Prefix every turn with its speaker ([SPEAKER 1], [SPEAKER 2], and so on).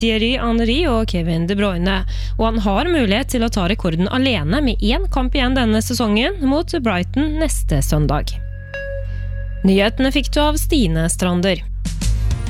[SPEAKER 1] Thierry Henry og Kevin De Bruyne, og han har mulighet til å ta rekorden alene med 1 kamp igjen denne sesongen mot Brighton neste søndag. Nyhetene fikk du av Stine Strander.